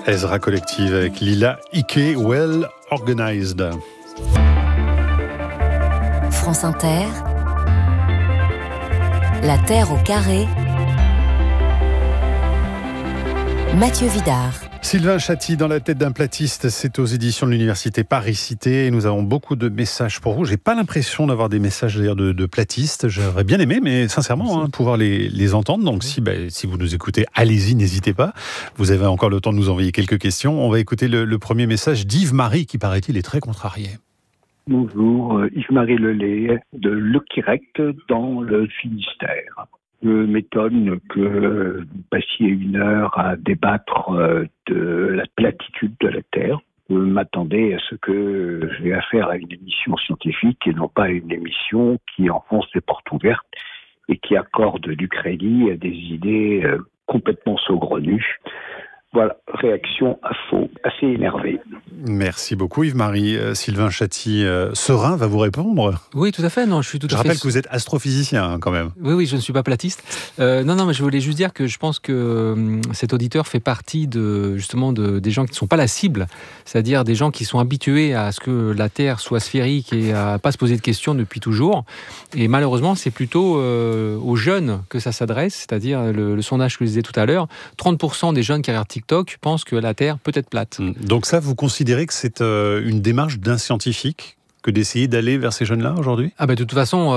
Ezra Collective avec Lila Ike, Well Organized. France Inter, La Terre au carré, Mathieu Vidard. Sylvain Chaty dans la tête d'un platiste, c'est aux éditions de l'Université Paris-Cité et nous avons beaucoup de messages pour vous. J'ai pas l'impression d'avoir des messages d'ailleurs de platistes, j'aurais bien aimé, mais sincèrement pouvoir les entendre. Donc si vous nous écoutez, allez-y, n'hésitez pas. Vous avez encore le temps de nous envoyer quelques questions. On va écouter le premier message d'Yves-Marie qui paraît-il est très contrarié. Bonjour, Yves-Marie Lelay de Le Quirect dans le Finistère. Je m'étonne que vous passiez une heure à débattre de la platitude de la Terre. Je m'attendais à ce que j'ai affaire à une émission scientifique et non pas à une émission qui enfonce des portes ouvertes et qui accorde du crédit à des idées complètement saugrenues. Voilà, réaction à faux, assez énervée. Merci beaucoup Yves-Marie. Sylvain Chaty, serein, va vous répondre. Oui, tout à fait. Non, je rappelle que vous êtes astrophysicien quand même. Oui, je ne suis pas platiste. Non, mais je voulais juste dire que je pense que cet auditeur fait partie des gens qui ne sont pas la cible, c'est-à-dire des gens qui sont habitués à ce que la Terre soit sphérique et à pas se poser de questions depuis toujours. Et malheureusement, c'est plutôt aux jeunes que ça s'adresse, c'est-à-dire le sondage que je disais tout à l'heure, 30% des jeunes qui regardent TikTok pensent que la Terre peut être plate. Donc ça, vous considérez que c'est une démarche d'un scientifique que d'essayer d'aller vers ces jeunes-là aujourd'hui ? De toute façon,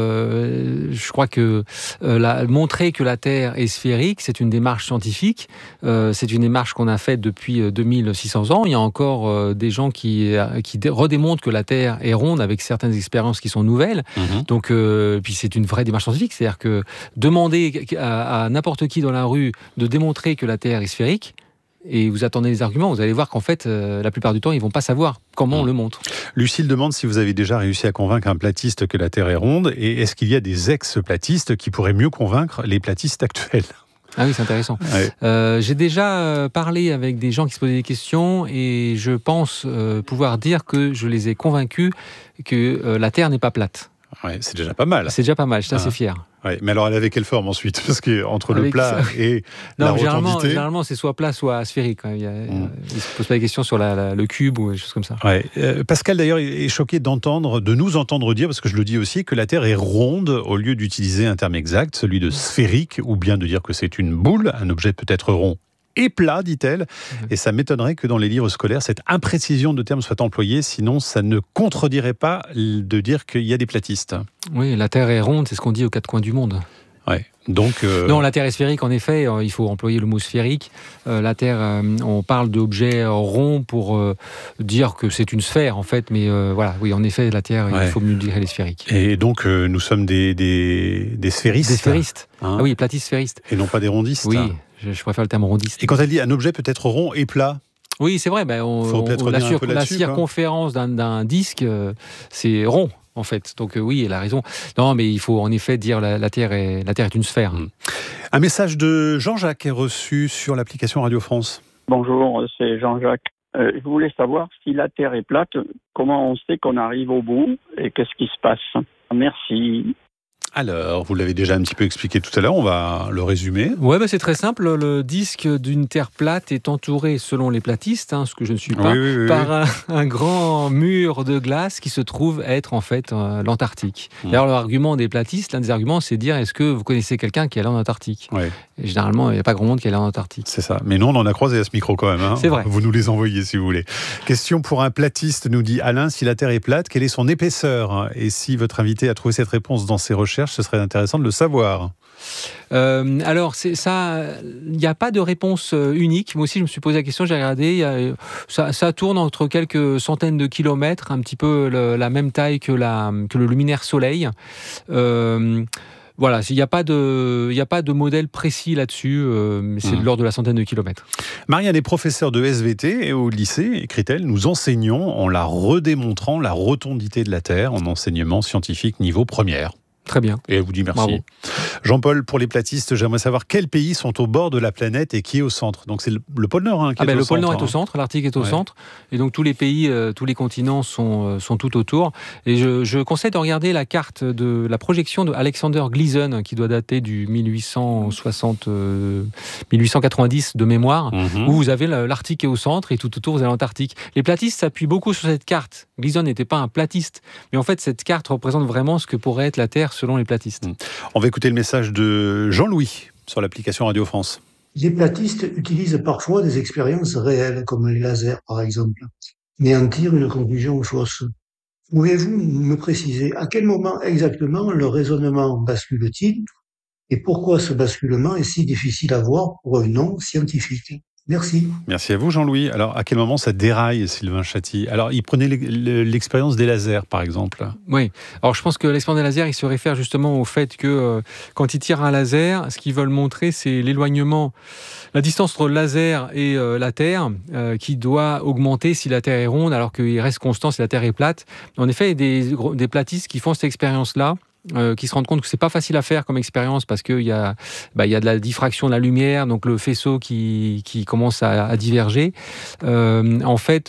je crois que montrer que la Terre est sphérique, c'est une démarche scientifique. C'est une démarche qu'on a faite depuis 2600 ans. Il y a encore des gens qui redémontrent que la Terre est ronde avec certaines expériences qui sont nouvelles. Donc, puis c'est une vraie démarche scientifique. C'est-à-dire que demander à n'importe qui dans la rue de démontrer que la Terre est sphérique, et vous attendez les arguments, vous allez voir qu'en fait, la plupart du temps, ils ne vont pas savoir comment on le montre. Lucille demande si vous avez déjà réussi à convaincre un platiste que la Terre est ronde, et est-ce qu'il y a des ex-platistes qui pourraient mieux convaincre les platistes actuels ? Ah oui, c'est intéressant. Ouais. J'ai déjà parlé avec des gens qui se posaient des questions, et je pense pouvoir dire que je les ai convaincus que la Terre n'est pas plate. Ouais, c'est déjà pas mal. C'est déjà pas mal, je suis assez fier. Ouais, mais alors elle avait quelle forme ensuite ? Parce qu'entre le plat et la rotondité... Généralement, c'est soit plat, soit sphérique. Ils ne se posent pas des questions sur le cube ou des choses comme ça. Ouais. Pascal, d'ailleurs, est choqué de nous entendre dire, parce que je le dis aussi, que la Terre est ronde, au lieu d'utiliser un terme exact, celui de sphérique, ou bien de dire que c'est une boule, un objet peut-être rond et plat, dit-elle. Et ça m'étonnerait que dans les livres scolaires, cette imprécision de termes soit employée, sinon ça ne contredirait pas de dire qu'il y a des platistes. Oui, la Terre est ronde, c'est ce qu'on dit aux quatre coins du monde. Ouais. Donc, Non, la Terre est sphérique, en effet, il faut employer le mot sphérique. La Terre, on parle d'objets ronds pour dire que c'est une sphère, en fait, mais oui, en effet, la Terre, il faut mieux dire elle est sphérique. Et donc, nous sommes des sphéristes. Des sphéristes, hein. Ah oui, platistes sphéristes. Et non pas des rondistes. Oui, je préfère le terme rondiste. Et quand elle dit un objet peut être rond et plat, oui, c'est vrai, la circonférence d'un disque, c'est rond. En fait, donc oui, elle a raison. Non, mais il faut en effet dire la Terre est une sphère. Un message de Jean-Jacques est reçu sur l'application Radio France. Bonjour, c'est Jean-Jacques. Je voulais savoir si la Terre est plate, comment on sait qu'on arrive au bout et qu'est-ce qui se passe. Merci. Alors, vous l'avez déjà un petit peu expliqué tout à l'heure, on va le résumer. Ouais, c'est très simple. Le disque d'une Terre plate est entouré, selon les platistes, ce que je ne suis pas, par un grand mur de glace qui se trouve être en fait l'Antarctique. D'ailleurs, l'argument des platistes, l'un des arguments, c'est de dire est-ce que vous connaissez quelqu'un qui est allé en Antarctique ? Et généralement, il n'y a pas grand monde qui est allé en Antarctique. C'est ça. Mais nous, on en a croisé à ce micro quand même. C'est vrai. Vous nous les envoyez si vous voulez. Question pour un platiste, nous dit Alain, si la Terre est plate, quelle est son épaisseur ? Et si votre invité a trouvé cette réponse dans ses recherches, ce serait intéressant de le savoir. Alors, il n'y a pas de réponse unique. Moi aussi, je me suis posé la question, j'ai regardé. Ça tourne entre quelques centaines de kilomètres, un petit peu la même taille que le luminaire Soleil. Voilà, il n'y a pas de modèle précis là-dessus, mais c'est de l'ordre de la centaine de kilomètres. Marianne est professeure de SVT et au lycée, écrit-elle, nous enseignons en la redémontrant la rotondité de la Terre en enseignement scientifique niveau première. Très bien. Et elle vous dit merci. Bravo. Jean-Paul, pour les platistes, j'aimerais savoir quels pays sont au bord de la planète et qui est au centre. Donc c'est le pôle Nord qui est au centre. Le pôle Nord est au centre, l'Arctique est au centre. Et donc tous les pays, tous les continents sont tout autour. Et je conseille de regarder la carte de la projection de Alexander Gleason, qui doit dater du 1890 de mémoire, où vous avez l'Arctique est au centre et tout autour vous avez l'Antarctique. Les platistes s'appuient beaucoup sur cette carte. Gleason n'était pas un platiste, mais en fait cette carte représente vraiment ce que pourrait être la Terre selon les platistes. On va écouter le message de Jean-Louis sur l'application Radio France. Les platistes utilisent parfois des expériences réelles, comme les lasers par exemple, mais en tirent une conclusion fausse. Pouvez-vous me préciser à quel moment exactement le raisonnement bascule-t-il et pourquoi ce basculement est si difficile à voir pour un non-scientifique ? Merci. Merci à vous, Jean-Louis. Alors, à quel moment ça déraille, Sylvain Chatty ? Alors, il prenait l'expérience des lasers, par exemple. Oui. Alors, je pense que l'expérience des lasers, il se réfère justement au fait que quand ils tirent un laser, ce qu'ils veulent montrer, c'est l'éloignement, la distance entre le laser et la Terre, qui doit augmenter si la Terre est ronde, alors qu'il reste constant si la Terre est plate. En effet, il y a des platistes qui font cette expérience-là, qui se rendent compte que c'est pas facile à faire comme expérience parce qu'il y a de la diffraction de la lumière, donc le faisceau qui commence à diverger. En fait,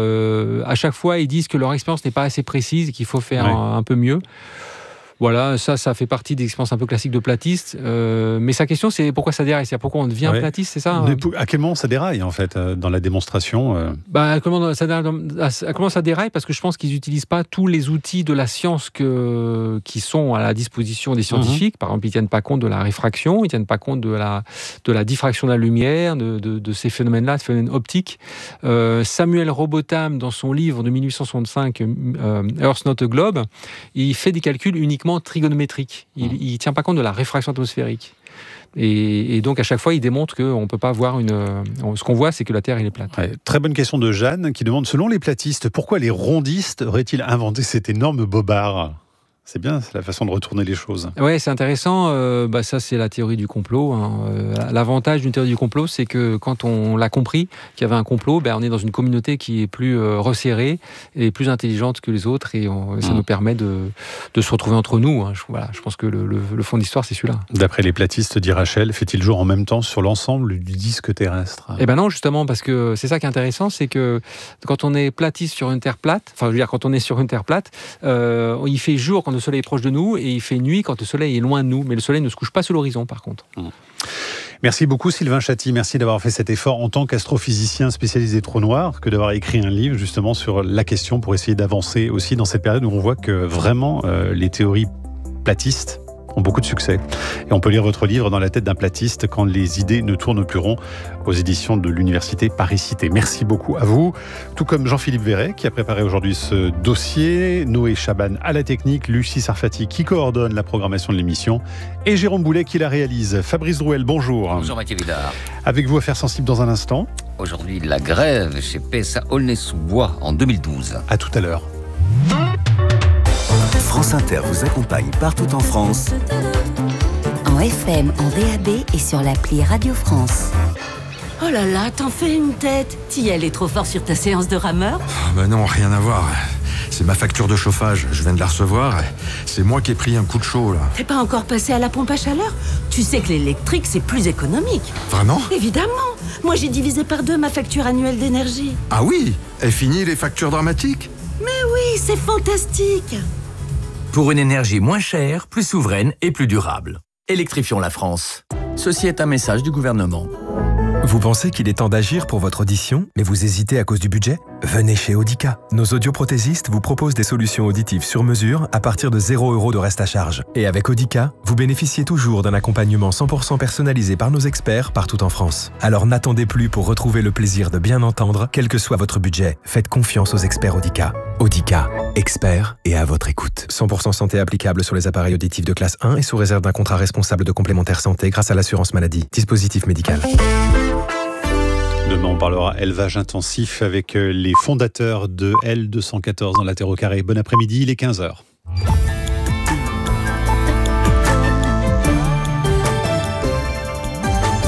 à chaque fois, ils disent que leur expérience n'est pas assez précise et qu'il faut faire un peu mieux. Voilà, ça fait partie des expériences un peu classiques de platistes. Mais sa question, c'est pourquoi ça déraille ? C'est pourquoi on devient platiste, c'est ça ? À quel moment ça déraille, en fait, dans la démonstration Comment ça déraille ? Parce que je pense qu'ils n'utilisent pas tous les outils de la science qui sont à la disposition des scientifiques. Par exemple, ils ne tiennent pas compte de la réfraction, ils ne tiennent pas compte de la diffraction de la lumière, de ces phénomènes-là, ces phénomènes optiques. Samuel Robotham, dans son livre de 1865, Earth Not a Globe, il fait des calculs uniquement trigonométrique. Il ne tient pas compte de la réfraction atmosphérique. Et donc, à chaque fois, il démontre qu'on ne peut pas voir ce qu'on voit, c'est que la Terre, elle est plate. Très bonne question de Jeanne, qui demande, selon les platistes, pourquoi les rondistes auraient-ils inventé cet énorme bobard ? C'est bien, c'est la façon de retourner les choses. Oui, c'est intéressant. Ça, c'est la théorie du complot. L'avantage d'une théorie du complot, c'est que quand on l'a compris, qu'il y avait un complot, on est dans une communauté qui est plus resserrée et plus intelligente que les autres. Et ça nous permet de se retrouver entre nous. Je pense que le fond de l'histoire, c'est celui-là. D'après les platistes, dit Rachel, fait-il jour en même temps sur l'ensemble du disque terrestre ? Eh ben non, justement, parce que c'est ça qui est intéressant, c'est que quand on est platiste sur une Terre plate, quand on est sur une Terre plate, il fait jour quand le soleil est proche de nous et il fait nuit quand le soleil est loin de nous, mais le soleil ne se couche pas sur l'horizon par contre. Merci beaucoup Sylvain Chatty, merci d'avoir fait cet effort en tant qu'astrophysicien spécialisé trou noir, que d'avoir écrit un livre justement sur la question pour essayer d'avancer aussi dans cette période où on voit que vraiment les théories platistes ont beaucoup de succès. Et on peut lire votre livre Dans la tête d'un platiste quand les idées ne tournent plus rond aux éditions de l'Université Paris-Cité. Merci beaucoup à vous, tout comme Jean-Philippe Verret qui a préparé aujourd'hui ce dossier, Noé Chaban à la technique, Lucie Sarfati qui coordonne la programmation de l'émission et Jérôme Boulet qui la réalise. Fabrice Drouel, bonjour. Bonjour Mathieu Vidard. Avec vous, Affaires sensibles dans un instant. Aujourd'hui, la grève chez PSA Aulnay-sous-Bois en 2012. À tout à l'heure. France Inter vous accompagne partout en France. En FM, en DAB et sur l'appli Radio France. Oh là là, t'en fais une tête. T'y allais trop fort sur ta séance de rameur ? Non, rien à voir. C'est ma facture de chauffage, je viens de la recevoir. C'est moi qui ai pris un coup de chaud, là. T'es pas encore passé à la pompe à chaleur ? Tu sais que l'électrique, c'est plus économique. Vraiment ? Évidemment. Moi, j'ai divisé par 2 ma facture annuelle d'énergie. Ah oui ? Est fini les factures dramatiques ? Mais oui, c'est fantastique. Pour une énergie moins chère, plus souveraine et plus durable. Électrifions la France. Ceci est un message du gouvernement. Vous pensez qu'il est temps d'agir pour votre audition, mais vous hésitez à cause du budget ? Venez chez Audica. Nos audioprothésistes vous proposent des solutions auditives sur mesure à partir de 0 € de reste à charge. Et avec Audica, vous bénéficiez toujours d'un accompagnement 100% personnalisé par nos experts partout en France. Alors n'attendez plus pour retrouver le plaisir de bien entendre, quel que soit votre budget. Faites confiance aux experts Audica. Audica, experts et à votre écoute. 100% santé applicable sur les appareils auditifs de classe 1 et sous réserve d'un contrat responsable de complémentaire santé grâce à l'assurance maladie. Dispositif médical. Demain, on parlera élevage intensif avec les fondateurs de L214 dans la Terre au Carré. Bon après-midi, il est 15h. Les infos.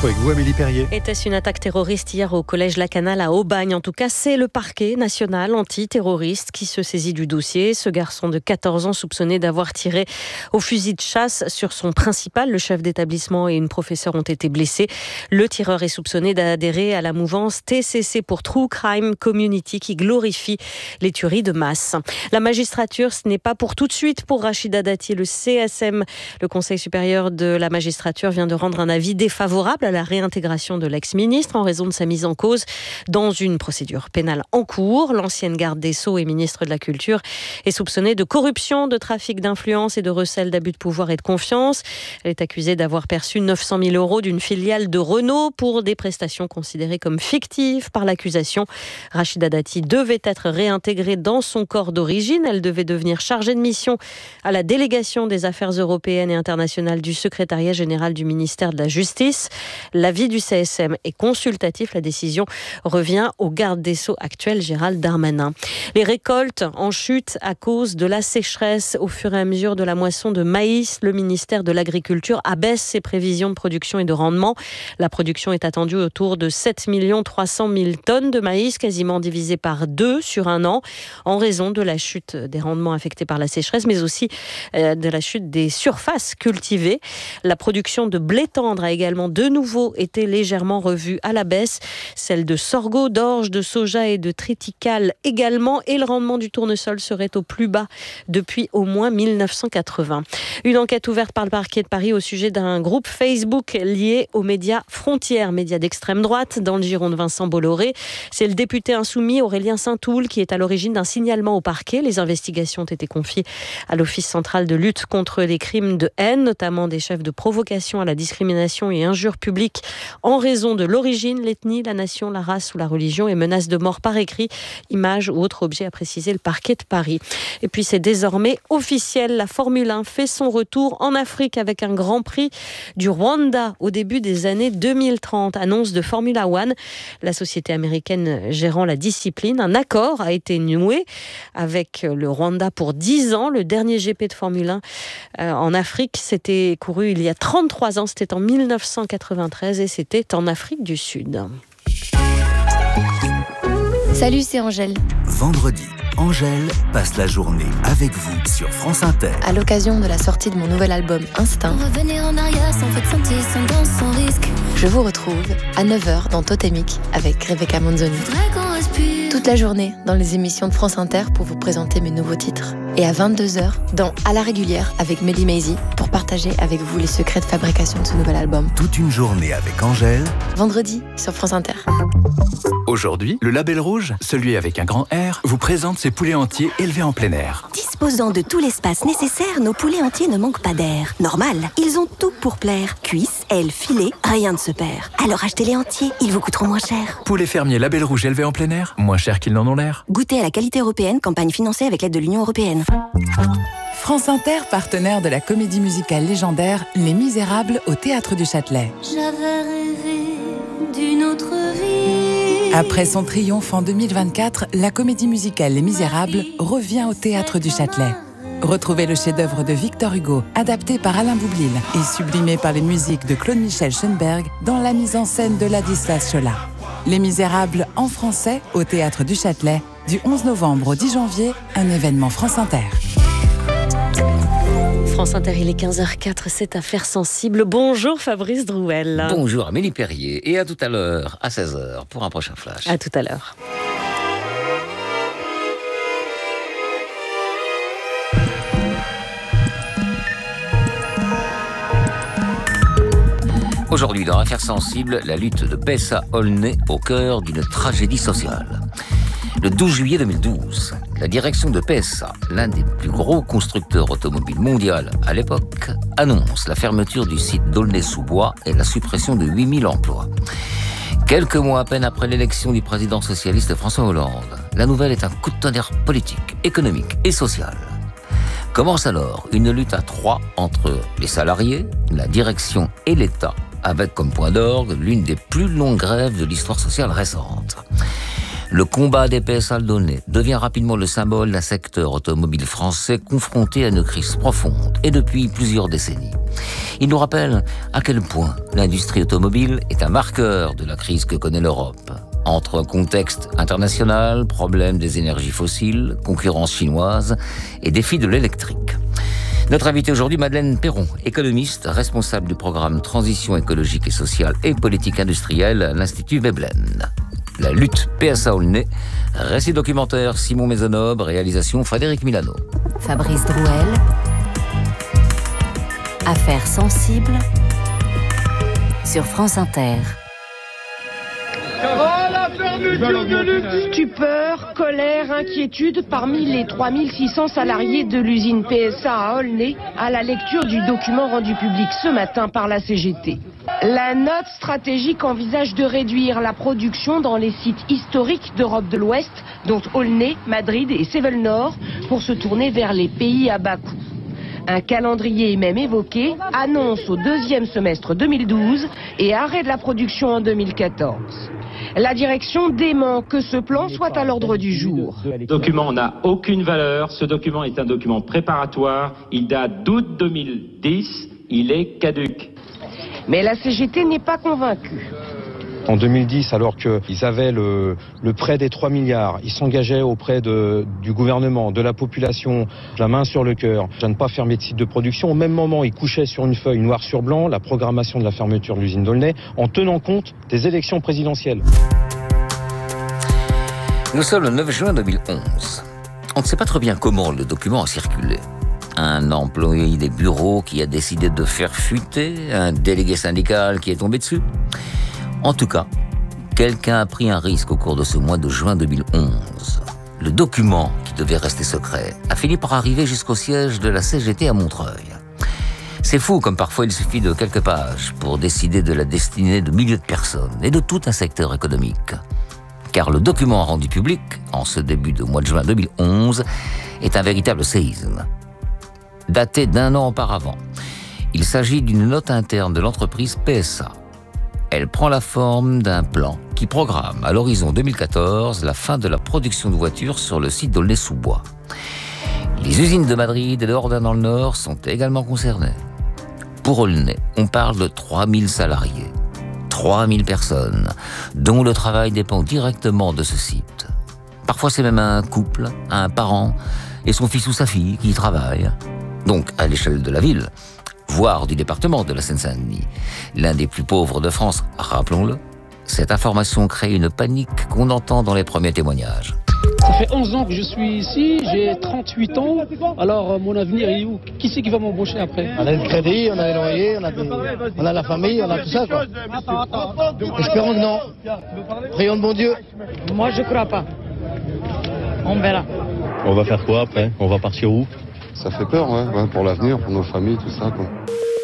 l'info avec vous, Amélie Perrier. Était-ce une attaque terroriste hier au collège Lacanal à Aubagne? En tout cas, c'est le parquet national antiterroriste qui se saisit du dossier. Ce garçon de 14 ans soupçonné d'avoir tiré au fusil de chasse sur son principal, le chef d'établissement et une professeure ont été blessés. Le tireur est soupçonné d'adhérer à la mouvance TCC pour True Crime Community qui glorifie les tueries de masse. La magistrature, ce n'est pas pour tout de suite pour Rachida Dati. Le CSM, le Conseil supérieur de la magistrature, vient de rendre un avis défavorable à la réintégration de l'ex-ministre en raison de sa mise en cause dans une procédure pénale en cours. L'ancienne garde des Sceaux et ministre de la Culture est soupçonnée de corruption, de trafic d'influence et de recel d'abus de pouvoir et de confiance. Elle est accusée d'avoir perçu 900 000 € d'une filiale de Renault pour des prestations considérées comme fictives par l'accusation. Rachida Dati devait être réintégrée dans son corps d'origine. Elle devait devenir chargée de mission à la délégation des affaires européennes et internationales du secrétariat général du ministère de la Justice. L'avis du CSM est consultatif. La décision revient au garde des Sceaux actuel, Gérald Darmanin. Les récoltes en chute à cause de la sécheresse. Au fur et à mesure de la moisson de maïs, le ministère de l'Agriculture abaisse ses prévisions de production et de rendement. La production est attendue autour de 7 300 000 tonnes de maïs, quasiment divisé par 2 sur un an, en raison de la chute des rendements affectés par la sécheresse, mais aussi de la chute des surfaces cultivées. La production de blé tendre a également de nouveau été légèrement revue à la baisse. Celle de sorgho, d'orge, de soja et de triticale également. Et le rendement du tournesol serait au plus bas depuis au moins 1980. Une enquête ouverte par le parquet de Paris au sujet d'un groupe Facebook lié aux médias Frontières, médias d'extrême droite, dans le giron de Vincent Bolloré. C'est le député insoumis Aurélien Saint-Toul qui est à l'origine d'un signalement au parquet. Les investigations ont été confiées à l'Office central de lutte contre les crimes de haine, notamment des chefs de provocation à la discrimination et injures publiques en raison de l'origine, l'ethnie, la nation, la race ou la religion et menaces de mort par écrit, images ou autres objets, a précisé le parquet de Paris. Et puis c'est désormais officiel, la Formule 1 fait son retour en Afrique avec un Grand Prix du Rwanda au début des années 2030. Annonce de Formula One, la société américaine gérant la discipline. Un accord a été noué avec le Rwanda pour 10 ans. Le dernier GP de Formule 1 en Afrique s'était couru il y a 33 ans. C'était en 1993 et c'était en Afrique du Sud. Salut, c'est Angèle. Vendredi, Angèle passe la journée avec vous sur France Inter. À l'occasion de la sortie de mon nouvel album Instinct, revenir en arrière sans faute sentir, sans danse, sans risque. Je vous retrouve à 9h dans Totémique avec Rebecca Manzoni. Toute la journée dans les émissions de France Inter pour vous présenter mes nouveaux titres. Et à 22h dans À la régulière avec Melly Maisy pour partager avec vous les secrets de fabrication de ce nouvel album. Toute une journée avec Angèle. Vendredi sur France Inter. Aujourd'hui, le Label Rouge, celui avec un grand R, vous présente ses poulets entiers élevés en plein air. Disposant de tout l'espace nécessaire, nos poulets entiers ne manquent pas d'air. Normal, ils ont tout pour plaire. Cuisses, ailes, filets, rien ne se perd. Alors achetez-les entiers, ils vous coûteront moins cher. Poulets fermiers Label Rouge élevés en plein air, moins cher qu'ils n'en ont l'air. Goûtez à la qualité européenne, campagne financée avec l'aide de l'Union européenne. France Inter, partenaire de la comédie musicale légendaire Les Misérables au Théâtre du Châtelet. J'avais rêvé d'une autre vie. Après son triomphe en 2024, la comédie musicale Les Misérables revient au Théâtre du Châtelet. Retrouvez le chef-d'œuvre de Victor Hugo, adapté par Alain Boublil et sublimé par les musiques de Claude-Michel Schoenberg dans la mise en scène de Ladislas Chola. Les Misérables en français au Théâtre du Châtelet, du 11 novembre au 10 janvier, un événement France Inter. France Inter, il est 15h04, c'est Affaires sensibles. Bonjour Fabrice Drouel. Bonjour Amélie Perrier et à tout à l'heure, à 16h, pour un prochain flash. À tout à l'heure. Aujourd'hui, dans Affaires sensibles, la lutte de Bessa Aulnay au cœur d'une tragédie sociale. Le 12 juillet 2012, la direction de PSA, l'un des plus gros constructeurs automobiles mondial à l'époque, annonce la fermeture du site d'Aulnay-sous-Bois et la suppression de 8000 emplois. Quelques mois à peine après l'élection du président socialiste François Hollande, la nouvelle est un coup de tonnerre politique, économique et social. Commence alors une lutte à trois entre les salariés, la direction et l'État, avec comme point d'orgue l'une des plus longues grèves de l'histoire sociale récente. Le combat des PSA Aulnay devient rapidement le symbole d'un secteur automobile français confronté à une crise profonde et depuis plusieurs décennies. Il nous rappelle à quel point l'industrie automobile est un marqueur de la crise que connaît l'Europe. Entre contexte international, problème des énergies fossiles, concurrence chinoise et défis de l'électrique. Notre invité aujourd'hui, Madeleine Perron, économiste, responsable du programme Transition écologique et sociale et politique industrielle à l'Institut Veblen. La lutte PSA Aulnay, récit documentaire Simon Maisonneuve, réalisation Frédéric Milano. Fabrice Drouel, Affaires sensibles sur France Inter. Stupeur, colère, inquiétude parmi les 3600 salariés de l'usine PSA à Aulnay à la lecture du document rendu public ce matin par la CGT. La note stratégique envisage de réduire la production dans les sites historiques d'Europe de l'Ouest, dont Aulnay, Madrid et Sével-Nord, pour se tourner vers les pays à bas coût. Un calendrier est même évoqué, annonce au deuxième semestre 2012 et arrêt de la production en 2014. La direction dément que ce plan soit à l'ordre du jour. Ce document n'a aucune valeur. Ce document est un document préparatoire. Il date d'août 2010. Il est caduc. Mais la CGT n'est pas convaincue. En 2010, alors qu'ils avaient le prêt des 3 milliards, ils s'engageaient auprès du gouvernement, de la population, la main sur le cœur, à ne pas fermer de site de production. Au même moment, ils couchaient sur une feuille noir sur blanc la programmation de la fermeture de l'usine d'Aulnay en tenant compte des élections présidentielles. Nous sommes le 9 juin 2011. On ne sait pas très bien comment le document a circulé. Un employé des bureaux qui a décidé de faire fuiter, un délégué syndical qui est tombé dessus. En tout cas, quelqu'un a pris un risque au cours de ce mois de juin 2011. Le document, qui devait rester secret, a fini par arriver jusqu'au siège de la CGT à Montreuil. C'est fou comme parfois il suffit de quelques pages pour décider de la destinée de milliers de personnes et de tout un secteur économique. Car le document rendu public, en ce début de mois de juin 2011, est un véritable séisme. Daté d'1 an auparavant, il s'agit d'une note interne de l'entreprise PSA. Elle prend la forme d'un plan qui programme à l'horizon 2014 la fin de la production de voitures sur le site d'Aulnay-sous-Bois. Les usines de Madrid et de Hordain dans le Nord sont également concernées. Pour Aulnay, on parle de 3000 salariés, 3000 personnes, dont le travail dépend directement de ce site. Parfois c'est même un couple, un parent et son fils ou sa fille qui y travaillent. Donc à l'échelle de la ville, voire du département de la Seine-Saint-Denis, l'un des plus pauvres de France, rappelons-le, cette information crée une panique qu'on entend dans les premiers témoignages. Ça fait 11 ans que je suis ici, j'ai 38 ans, alors mon avenir est où? Qui c'est qui va m'embaucher après? On a le crédit, on a les loyers, on a la famille, on a tout ça, quoi. Espérons que non. Prions de bon Dieu. Moi je crois pas. On verra. On va faire quoi après? On va partir où? Ça fait peur, ouais, pour l'avenir, pour nos familles, tout ça, quoi.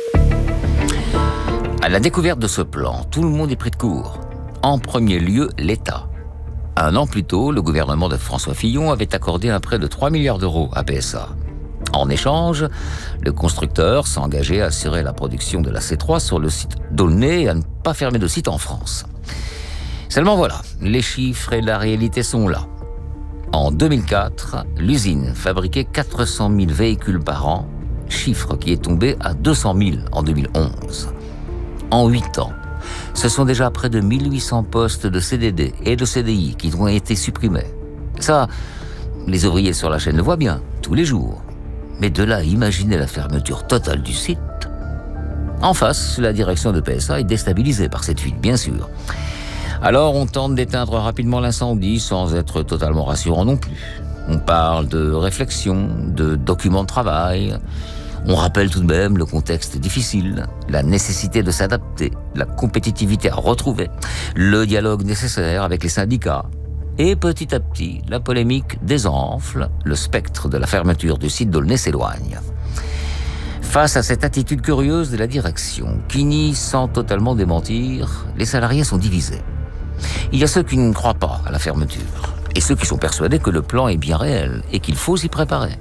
À la découverte de ce plan, tout le monde est pris de court. En premier lieu, l'État. 1 an plus tôt, le gouvernement de François Fillon avait accordé un prêt de 3 milliards d'euros à PSA. En échange, le constructeur s'engageait à assurer la production de la C3 sur le site d'Aulnay et à ne pas fermer de site en France. Seulement voilà, les chiffres et la réalité sont là. En 2004, l'usine fabriquait 400 000 véhicules par an, chiffre qui est tombé à 200 000 en 2011. En 8 ans, ce sont déjà près de 1800 postes de CDD et de CDI qui ont été supprimés. Ça, les ouvriers sur la chaîne le voient bien, tous les jours. Mais de là à imaginer la fermeture totale du site. En face, la direction de PSA est déstabilisée par cette fuite, bien sûr. Alors on tente d'éteindre rapidement l'incendie sans être totalement rassurant non plus. On parle de réflexion, de documents de travail. On rappelle tout de même le contexte difficile, la nécessité de s'adapter, la compétitivité à retrouver, le dialogue nécessaire avec les syndicats. Et petit à petit, la polémique désenfle, le spectre de la fermeture du site d'Aulnay s'éloigne. Face à cette attitude curieuse de la direction, qui nie sans totalement démentir, les salariés sont divisés. Il y a ceux qui ne croient pas à la fermeture, et ceux qui sont persuadés que le plan est bien réel et qu'il faut s'y préparer.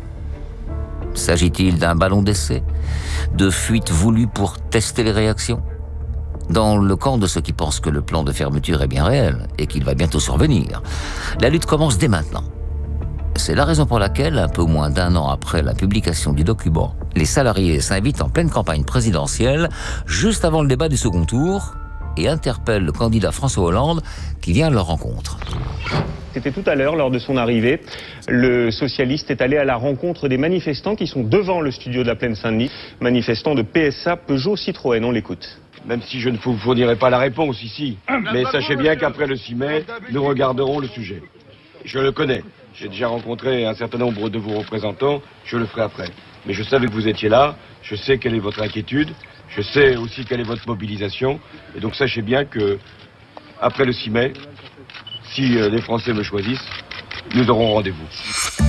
S'agit-il d'un ballon d'essai, de fuite voulue pour tester les réactions? dans le camp de ceux qui pensent que le plan de fermeture est bien réel et qu'il va bientôt survenir. La lutte commence dès maintenant. C'est la raison pour laquelle, un peu moins d'1 an après la publication du document, les salariés s'invitent en pleine campagne présidentielle, juste avant le débat du second tour, et interpellent le candidat François Hollande qui vient à leur rencontre. C'était tout à l'heure, lors de son arrivée. Le socialiste est allé à la rencontre des manifestants qui sont devant le studio de la Plaine Saint-Denis, manifestants de PSA, Peugeot, Citroën. On l'écoute. Même si je ne vous fournirai pas la réponse ici, mais sachez bien qu'après le 6 mai, nous regarderons le sujet. Je le connais. J'ai déjà rencontré un certain nombre de vos représentants. Je le ferai après. Mais je savais que vous étiez là. Je sais quelle est votre inquiétude. Je sais aussi quelle est votre mobilisation. Et donc sachez bien que, après le 6 mai, si les Français me choisissent, nous aurons rendez-vous.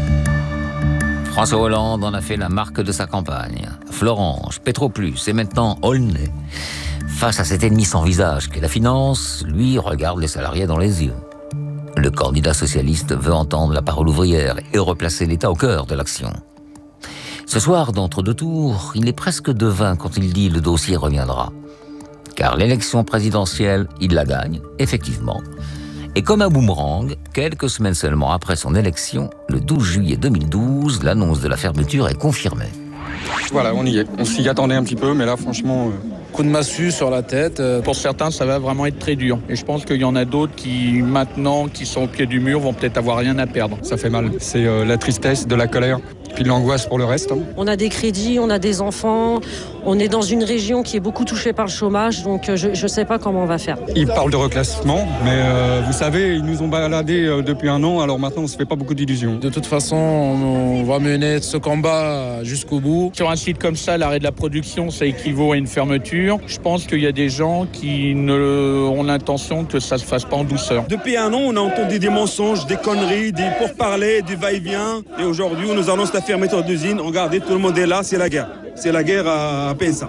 François Hollande en a fait la marque de sa campagne. Florange, Petroplus et maintenant Aulnay. Face à cet ennemi sans visage qu'est la finance, lui regarde les salariés dans les yeux. Le candidat socialiste veut entendre la parole ouvrière et replacer l'État au cœur de l'action. Ce soir, d'entre-deux tours, il est presque devin quand il dit « le dossier reviendra ». Car l'élection présidentielle, il la gagne, effectivement. Et comme un boomerang, quelques semaines seulement après son élection, le 12 juillet 2012, l'annonce de la fermeture est confirmée. Voilà, on y est. On s'y attendait un petit peu, mais là, franchement... Coup de massue sur la tête. Pour certains, ça va vraiment être très dur. Et je pense qu'il y en a d'autres qui, maintenant, qui sont au pied du mur, vont peut-être avoir rien à perdre. Ça fait mal. C'est la tristesse, de la colère, puis de l'angoisse pour le reste. On a des crédits, on a des enfants, on est dans une région qui est beaucoup touchée par le chômage, donc je ne sais pas comment on va faire. Ils parlent de reclassement, mais vous savez, ils nous ont baladés depuis 1 an, alors maintenant, on ne se fait pas beaucoup d'illusions. De toute façon, on va mener ce combat jusqu'au bout. Sur un site comme ça, l'arrêt de la production, ça équivaut à une fermeture. Je pense qu'il y a des gens qui ont l'intention que ça ne se fasse pas en douceur. Depuis 1 an, on a entendu des mensonges, des conneries, des pourparlers, du va-et-vient. Et aujourd'hui, on nous annonce la fermeture d'usine. Regardez, tout le monde est là, c'est la guerre. C'est la guerre à PSA.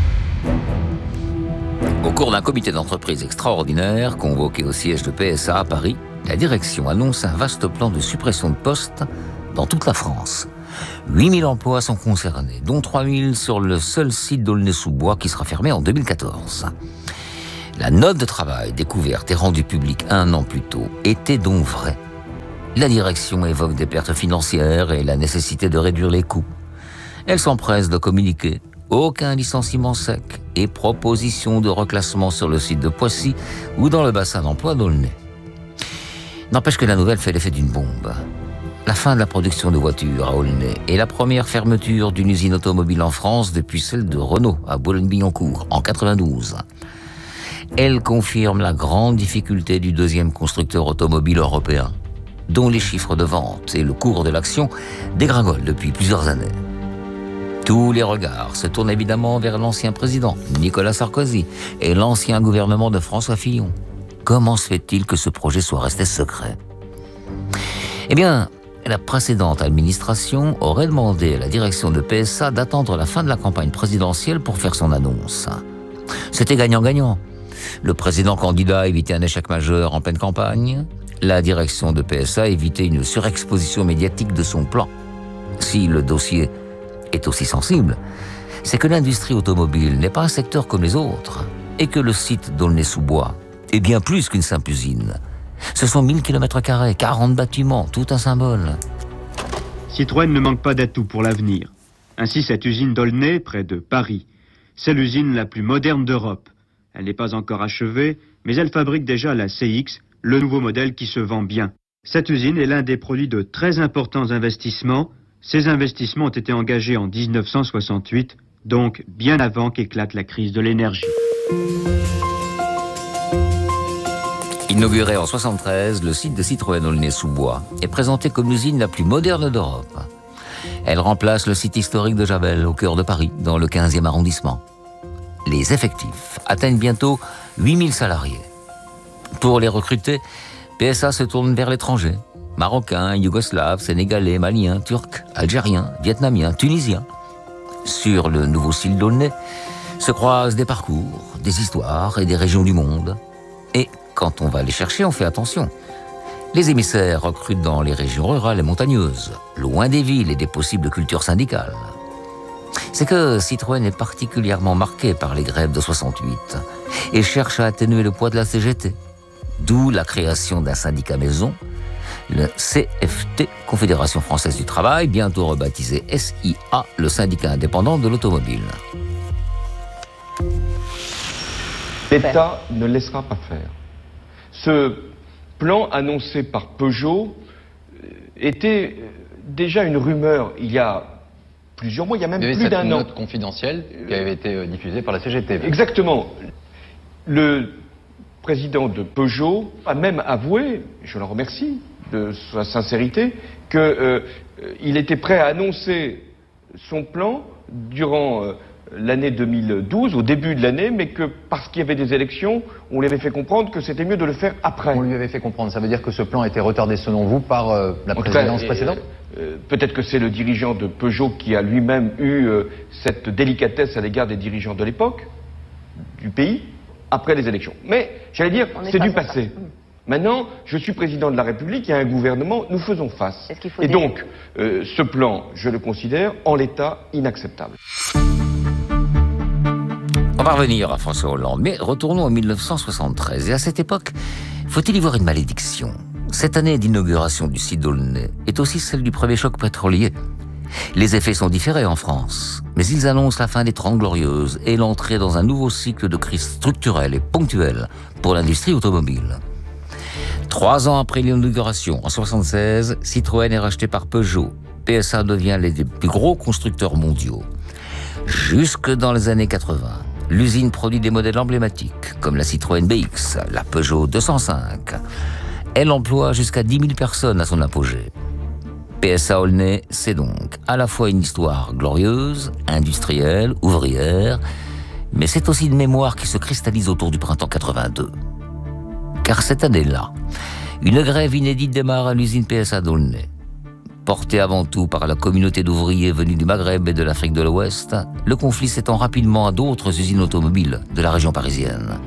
Au cours d'un comité d'entreprise extraordinaire, convoqué au siège de PSA à Paris, la direction annonce un vaste plan de suppression de postes dans toute la France. 8 000 emplois sont concernés, dont 3 000 sur le seul site d'Aulnay-sous-Bois qui sera fermé en 2014. La note de travail découverte et rendue publique 1 an plus tôt était donc vraie. La direction évoque des pertes financières et la nécessité de réduire les coûts. Elle s'empresse de communiquer aucun licenciement sec et proposition de reclassement sur le site de Poissy ou dans le bassin d'emploi d'Aulnay. N'empêche que la nouvelle fait l'effet d'une bombe. La fin de la production de voitures à Aulnay et la première fermeture d'une usine automobile en France depuis celle de Renault à Boulogne-Billancourt en 92. Elle confirme la grande difficulté du deuxième constructeur automobile européen, dont les chiffres de vente et le cours de l'action dégringolent depuis plusieurs années. Tous les regards se tournent évidemment vers l'ancien président, Nicolas Sarkozy, et l'ancien gouvernement de François Fillon. Comment se fait-il que ce projet soit resté secret ? Eh bien, la précédente administration aurait demandé à la direction de PSA d'attendre la fin de la campagne présidentielle pour faire son annonce. C'était gagnant-gagnant. Le président candidat évitait un échec majeur en pleine campagne. La direction de PSA évitait une surexposition médiatique de son plan. Si le dossier est aussi sensible, c'est que l'industrie automobile n'est pas un secteur comme les autres et que le site d'Aulnay-sous-Bois est bien plus qu'une simple usine. Ce sont 1000 km², 40 bâtiments, tout un symbole. Citroën ne manque pas d'atouts pour l'avenir. Ainsi, cette usine d'Aulnay, près de Paris, c'est l'usine la plus moderne d'Europe. Elle n'est pas encore achevée, mais elle fabrique déjà la CX, le nouveau modèle qui se vend bien. Cette usine est l'un des produits de très importants investissements. Ces investissements ont été engagés en 1968, donc bien avant qu'éclate la crise de l'énergie. Inauguré en 1973, le site de Citroën Aulnay-sous-Bois est présenté comme l'usine la plus moderne d'Europe. Elle remplace le site historique de Javel, au cœur de Paris, dans le 15e arrondissement. Les effectifs atteignent bientôt 8000 salariés. Pour les recruter, PSA se tourne vers l'étranger. Marocains, Yougoslaves, Sénégalais, Maliens, Turcs, Algériens, Vietnamiens, Tunisiens. Sur le nouveau site d'Aulnay se croisent des parcours, des histoires et des régions du monde. Et quand on va les chercher, on fait attention. Les émissaires recrutent dans les régions rurales et montagneuses, loin des villes et des possibles cultures syndicales. C'est que Citroën est particulièrement marqué par les grèves de 68 et cherche à atténuer le poids de la CGT. D'où la création d'un syndicat maison, le CFT, Confédération Française du Travail, bientôt rebaptisé SIA, le syndicat indépendant de l'automobile. L'État ne laissera pas faire. Ce plan annoncé par Peugeot était déjà une rumeur il y a plusieurs mois, il y a même plus d'un an. Il y avait cette note confidentielle qui avait été diffusée par la CGT. Exactement. Le président de Peugeot a même avoué, je l'en remercie de sa sincérité, qu'il était prêt à annoncer son plan durant l'année 2012, au début de l'année, mais que parce qu'il y avait des élections, on lui avait fait comprendre que c'était mieux de le faire après. On lui avait fait comprendre, ça veut dire que ce plan a été retardé selon vous par la présidence précédente? Peut-être que c'est le dirigeant de Peugeot qui a lui-même eu cette délicatesse à l'égard des dirigeants de l'époque, du pays, après les élections. Mais, j'allais dire, c'est du passé. Maintenant, je suis président de la République, il y a un gouvernement, nous faisons face. Et donc, ce plan, je le considère, en l'état, inacceptable. On va revenir à François Hollande, mais retournons en 1973. Et à cette époque, faut-il y voir une malédiction? Cette année d'inauguration du site d'Aulnay est aussi celle du premier choc pétrolier. Les effets sont différés en France, mais ils annoncent la fin des 30 Glorieuses et l'entrée dans un nouveau cycle de crise structurelle et ponctuelle pour l'industrie automobile. 3 ans après l'inauguration, en 1976, Citroën est racheté par Peugeot. PSA devient l'un des plus gros constructeurs mondiaux. Jusque dans les années 80, l'usine produit des modèles emblématiques, comme la Citroën BX, la Peugeot 205. Elle emploie jusqu'à 10 000 personnes à son apogée. PSA Aulnay, c'est donc à la fois une histoire glorieuse, industrielle, ouvrière, mais c'est aussi une mémoire qui se cristallise autour du printemps 82. Car cette année-là, une grève inédite démarre à l'usine PSA d'Aulnay. Porté avant tout par la communauté d'ouvriers venus du Maghreb et de l'Afrique de l'Ouest, le conflit s'étend rapidement à d'autres usines automobiles de la région parisienne.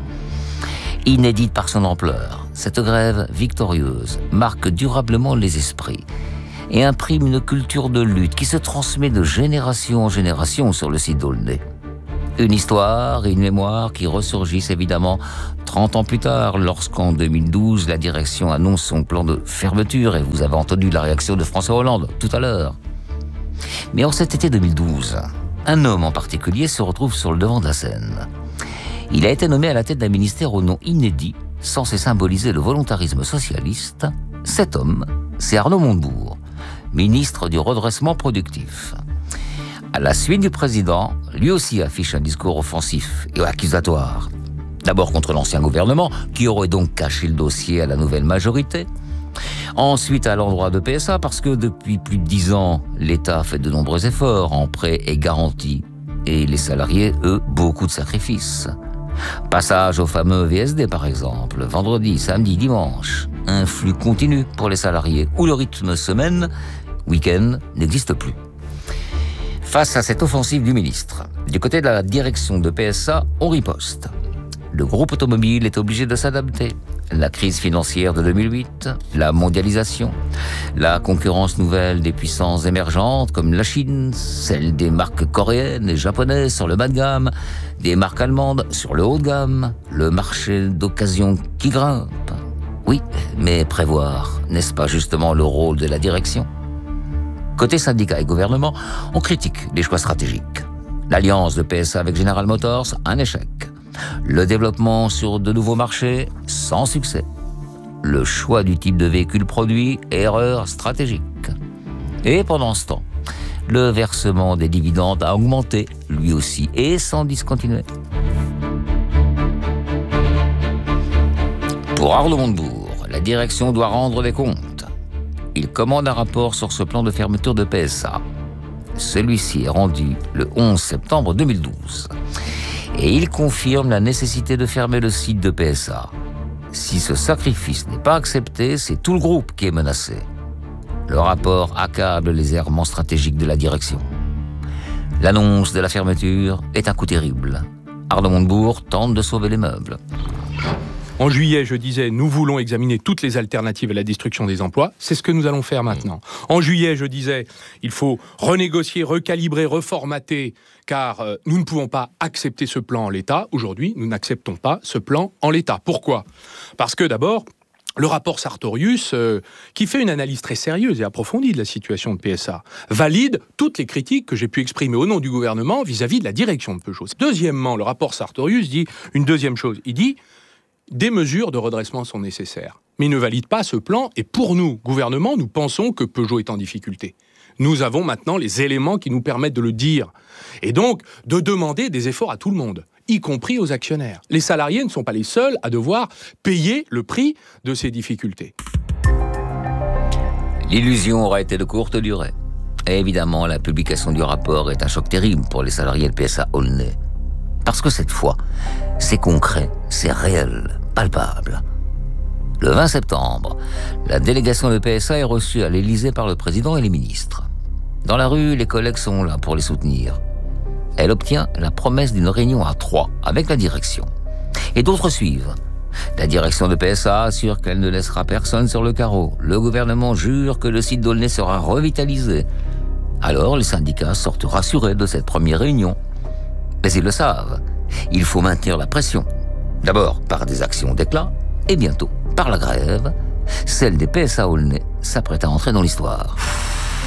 Inédite par son ampleur, cette grève victorieuse marque durablement les esprits et imprime une culture de lutte qui se transmet de génération en génération sur le site d'Aulnay. Une histoire et une mémoire qui ressurgissent évidemment 30 ans plus tard, lorsqu'en 2012, la direction annonce son plan de fermeture, et vous avez entendu la réaction de François Hollande tout à l'heure. Mais en cet été 2012, un homme en particulier se retrouve sur le devant de la scène. Il a été nommé à la tête d'un ministère au nom inédit, censé symboliser le volontarisme socialiste. Cet homme, c'est Arnaud Montebourg, ministre du redressement productif. À la suite du président, lui aussi affiche un discours offensif et accusatoire. D'abord contre l'ancien gouvernement, qui aurait donc caché le dossier à la nouvelle majorité. Ensuite à l'endroit de PSA, parce que depuis plus de 10 ans, l'État fait de nombreux efforts en prêts et garanties. Et les salariés, eux, beaucoup de sacrifices. Passage au fameux VSD par exemple, vendredi, samedi, dimanche. Un flux continu pour les salariés, où le rythme semaine, week-end n'existe plus. Face à cette offensive du ministre, du côté de la direction de PSA, on riposte. Le groupe automobile est obligé de s'adapter. La crise financière de 2008, la mondialisation, la concurrence nouvelle des puissances émergentes comme la Chine, celle des marques coréennes et japonaises sur le bas de gamme, des marques allemandes sur le haut de gamme, le marché d'occasion qui grimpe. Oui, mais prévoir, n'est-ce pas justement le rôle de la direction ? Côté syndicat et gouvernement, on critique les choix stratégiques. L'alliance de PSA avec General Motors, un échec. Le développement sur de nouveaux marchés, sans succès. Le choix du type de véhicule produit, erreur stratégique. Et pendant ce temps, le versement des dividendes a augmenté, lui aussi, et sans discontinuer. Pour Arnaud Montebourg, la direction doit rendre des comptes. Il commande un rapport sur ce plan de fermeture de PSA. Celui-ci est rendu le 11 septembre 2012. Et il confirme la nécessité de fermer le site de PSA. Si ce sacrifice n'est pas accepté, c'est tout le groupe qui est menacé. Le rapport accable les errements stratégiques de la direction. L'annonce de la fermeture est un coup terrible. Arnaud Montebourg tente de sauver les meubles. En juillet, je disais, nous voulons examiner toutes les alternatives à la destruction des emplois. C'est ce que nous allons faire maintenant. En juillet, je disais, il faut renégocier, recalibrer, reformater, car nous ne pouvons pas accepter ce plan en l'état. Aujourd'hui, nous n'acceptons pas ce plan en l'état. Pourquoi ? Parce que d'abord, le rapport Sartorius, qui fait une analyse très sérieuse et approfondie de la situation de PSA, valide toutes les critiques que j'ai pu exprimer au nom du gouvernement vis-à-vis de la direction de Peugeot. Deuxièmement, le rapport Sartorius dit une deuxième chose. Il dit des mesures de redressement sont nécessaires, mais il ne valide pas ce plan. Et pour nous, gouvernement, nous pensons que Peugeot est en difficulté. Nous avons maintenant les éléments qui nous permettent de le dire. Et donc, de demander des efforts à tout le monde, y compris aux actionnaires. Les salariés ne sont pas les seuls à devoir payer le prix de ces difficultés. L'illusion aura été de courte durée. Et évidemment, la publication du rapport est un choc terrible pour les salariés de PSA Aulnay. Parce que cette fois, c'est concret, c'est réel, palpable. Le 20 septembre, la délégation de PSA est reçue à l'Élysée par le président et les ministres. Dans la rue, les collègues sont là pour les soutenir. Elle obtient la promesse d'une réunion à 3 avec la direction. Et d'autres suivent. La direction de PSA assure qu'elle ne laissera personne sur le carreau. Le gouvernement jure que le site d'Aulnay sera revitalisé. Alors, les syndicats sortent rassurés de cette première réunion. Mais ils le savent, il faut maintenir la pression. D'abord par des actions d'éclat, et bientôt par la grève. Celle des PSA Aulnay s'apprête à entrer dans l'histoire.